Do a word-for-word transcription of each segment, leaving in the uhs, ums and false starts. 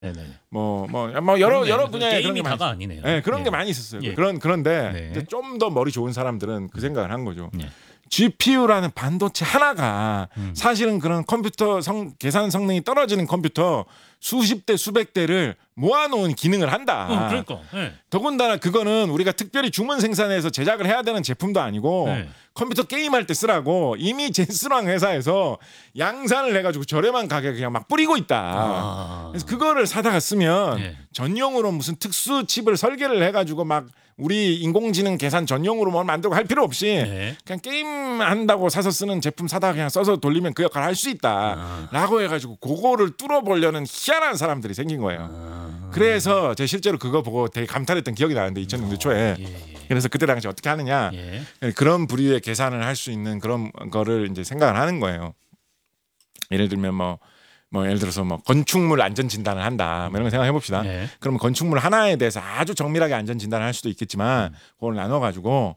네네. 뭐 뭐 뭐 여러 여러 분야에 그런 게 게임이 많이 다가 아니네요. 네, 그런 예. 게 많이 있었어요. 예. 그런 그런데 네. 좀 더 머리 좋은 사람들은 그 생각을 한 거죠. 예. 지피유라는 반도체 하나가 음. 사실은 그런 컴퓨터 성, 계산 성능이 떨어지는 컴퓨터 수십 대 수백 대를 모아놓은 기능을 한다. 어, 그러니까. 예. 더군다나 그거는 우리가 특별히 주문 생산해서 제작을 해야 되는 제품도 아니고 네. 컴퓨터 게임할 때 쓰라고 이미 젠스랑 회사에서 양산을 해가지고 저렴한 가격에 그냥 막 뿌리고 있다. 아. 그래서 그거를 사다가 쓰면 예. 전용으로 무슨 특수 칩을 설계를 해가지고 막 우리 인공지능 계산 전용으로 뭘 만들고 할 필요 없이 네. 그냥 게임 한다고 사서 쓰는 제품 사다가 그냥 써서 돌리면 그 역할을 할 수 있다라고 아. 해가지고 그거를 뚫어보려는 희한한 사람들이 생긴 거예요. 아. 그래서 제가 실제로 그거 보고 되게 감탄했던 기억이 나는데 이천 년대 초에. 예, 예. 그래서 그때 당시 어떻게 하느냐 예. 그런 부류의 계산을 할 수 있는 그런 거를 이제 생각을 하는 거예요. 예를 들면 뭐, 뭐 예를 들어서 뭐 건축물 안전 진단을 한다 뭐 이런 거 생각해 봅시다. 예. 그러면 건축물 하나에 대해서 아주 정밀하게 안전 진단을 할 수도 있겠지만 그걸 나눠 가지고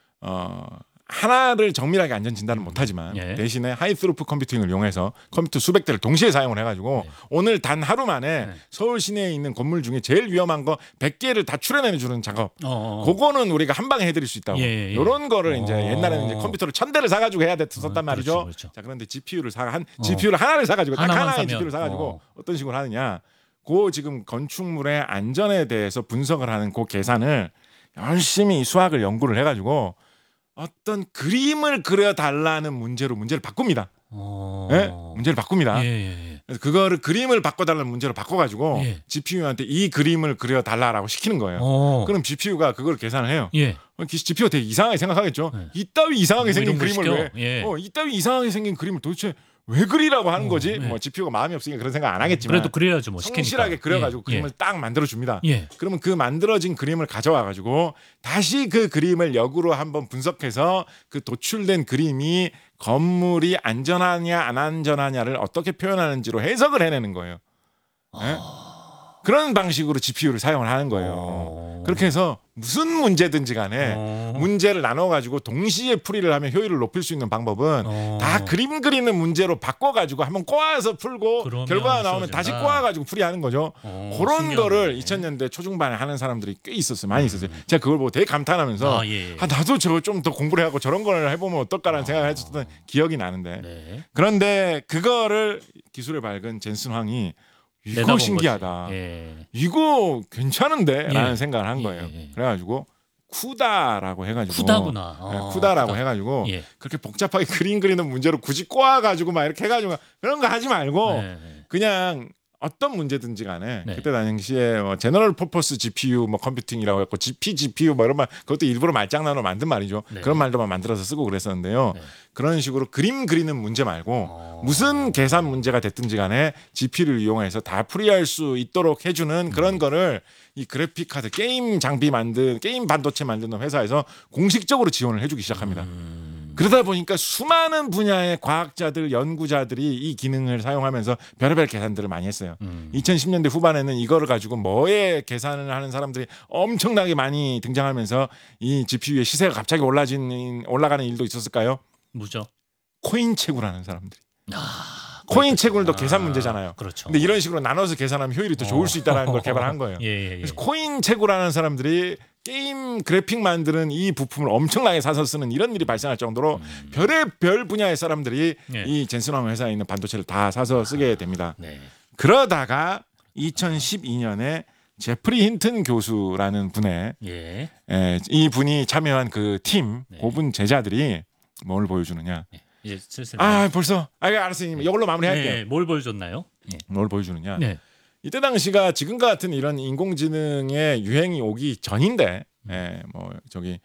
어 하나를 정밀하게 안전 진단은 못하지만 예. 대신에 하이스루프 컴퓨팅을 이용해서 컴퓨터 수백 대를 동시에 사용을 해가지고 네. 오늘 단 하루 만에 네. 서울 시내에 있는 건물 중에 제일 위험한 거 백 개를 다 추려내 주는 작업. 어, 어. 그거는 우리가 한 방에 해드릴 수 있다고. 예, 예, 예. 이런 거를 이제 어. 옛날에는 이제 컴퓨터를 천 대를 사가지고 해야 됐었단 어, 말이죠. 그렇죠, 그렇죠. 자 그런데 지피유를 사한 어. 지피유를 하나를 사가지고 딱 하나만 하나의 사면, 지피유를 사가지고 어. 어떤 식으로 하느냐. 그 지금 건축물의 안전에 대해서 분석을 하는 그 계산을 열심히 수학을 연구를 해가지고. 어떤 그림을 그려달라는 문제로 문제를 바꿉니다. 어. 네? 문제를 바꿉니다. 예, 예, 예. 그래서 그거를 그림을 바꿔달라는 문제로 바꿔가지고 예. 지피유한테 이 그림을 그려달라고 시키는 거예요. 어. 그럼 지피유가 그걸 계산을 해요. 예. 지피유가 되게 이상하게 생각하겠죠. 네. 이따위 이상하게 뭐 생긴 이런 걸 그림을 시켜? 왜? 예. 어, 이따위 이상하게 생긴 그림을 도대체 왜 그리라고 하는 어, 거지? 예. 뭐 지피유가 마음이 없으니까 그런 생각 안 하겠지만 그래도 그래야죠 뭐 시키니까. 성실하게 그려가지고 예. 그림을 딱 만들어 줍니다. 예. 그러면 그 만들어진 그림을 가져와 가지고 다시 그 그림을 역으로 한번 분석해서 그 도출된 그림이 건물이 안전하냐 안 안전하냐를 어떻게 표현하는지로 해석을 해내는 거예요. 네? 그런 방식으로 지피유를 사용을 하는 거예요. 어. 그렇게 해서 무슨 문제든지 간에 어. 문제를 나눠 가지고 동시에 풀이를 하면 효율을 높일 수 있는 방법은 어. 다 그림 그리는 문제로 바꿔 가지고 한번 꼬아서 풀고 그러면 결과가 나오면 쉬워진다. 다시 꼬아 가지고 풀이하는 거죠. 어, 그런 신기하네. 거를 이천 년대 초중반에 하는 사람들이 꽤 있었어요. 많이 있었어요. 제가 그걸 보고 되게 감탄하면서 아, 예, 예. 아, 나도 저거 좀 더 공부를 하고 저런 걸 해보면 어떨까라는 생각을 했었던 기억이 나는데 네. 그런데 그거를 기술을 밝은 젠슨 황이 이거 내다본 신기하다. 거지. 예. 이거 괜찮은데? 라는 예. 생각을 한 예, 거예요. 예. 그래가지고 쿠다라고 해가지고 쿠다구나. 네, 어, 쿠다라고 쿠다. 해가지고 예. 그렇게 복잡하게 그림 그리는 문제로 굳이 꼬아가지고 막 이렇게 해가지고 그런 거 하지 말고 네, 네. 그냥 어떤 문제든지 간에 네. 그때 당시에 뭐 제너럴 퍼포스 지피유 뭐 컴퓨팅이라고 했고 지피 지피유 뭐 이런 말 그것도 일부러 말장난으로 만든 말이죠. 네. 그런 말도만 만들어서 쓰고 그랬었는데요. 네. 그런 식으로 그림 그리는 문제 말고 어. 무슨 계산 문제가 됐든지 간에 지피유를 이용해서 다 풀이할 수 있도록 해주는 그런 음. 거를 이 그래픽 카드 게임 장비 만든 게임 반도체 만드는 회사에서 공식적으로 지원을 해주기 시작합니다. 음. 그러다 보니까 수많은 분야의 과학자들, 연구자들이 이 기능을 사용하면서 별의별 계산들을 많이 했어요. 음. 이천십 년대 후반에는 이거를 가지고 뭐에 계산을 하는 사람들이 엄청나게 많이 등장하면서 이 지피유의 시세가 갑자기 올라진 올라가는 일도 있었을까요? 뭐죠? 코인 채굴하는 사람들이. 아. 코인 채굴도 아, 계산 문제잖아요. 그렇죠. 근데 이런 식으로 나눠서 계산하면 효율이 더 좋을 수 있다는 걸 개발한 거예요. 예, 예, 예. 그래서 코인 채굴하는 사람들이 게임 그래픽 만드는 이 부품을 엄청나게 사서 쓰는 이런 일이 발생할 정도로 음. 별의별 분야의 사람들이 예. 이 젠슨왕 회사에 있는 반도체를 다 사서 쓰게 됩니다. 네. 그러다가 이천십이 년에 제프리 힌튼 교수라는 분의 예. 에, 이 분이 참여한 그 팀, 네. 고분 제자들이 뭘 보여주느냐? 예. 이제 슬슬 아 벌써 아 알았어요. 이걸로 마무리할게요. 네, 뭘 보여줬나요? 예. 뭘 보여주느냐? 네. 이때 당시가 지금과 같은 이런 인공지능의 유행이 오기 전인데, 예, 뭐 저기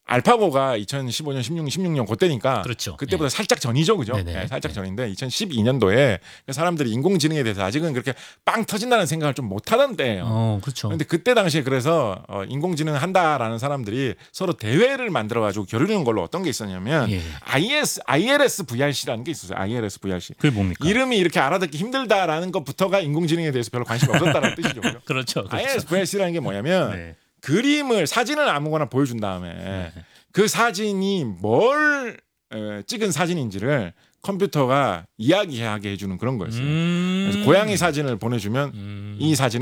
알파고가 이천십오 년, 십육 년, 십육 년 그때니까 그렇죠. 그때보다 예. 살짝 전이죠, 그죠? 네네. 예, 살짝 네. 전인데 이천십이 년도에 사람들이 인공지능에 대해서 아직은 그렇게 빵 터진다는 생각을 좀 못하던 때예요. 어, 그렇죠. 그런데 그때 당시에 그래서 어, 인공지능 한다라는 사람들이 서로 대회를 만들어가지고 겨루는 걸로 어떤 게 있었냐면 예. 아이에스, 아이엘에스 브이알씨라는 게 있었어요. 아이엘에스 브이알씨. 그게 뭡니까? 이름이 이렇게 알아듣기 힘들다라는 것부터가 인공지능에 대해서 별로 관심이 없었다는 뜻이죠. 그죠? 그렇죠. 그렇죠. 아이엘에스 브이알씨라는 게 뭐냐면 네. 그림을 사진을 아무거나 보여준 다음에 네. 그 사진이 뭘 에, 찍은 사진인지를 컴퓨터가 이야기하게 해주는 그런 거였어요. 음. 그래서 고양이 사진을 보내주면 음. 이 사진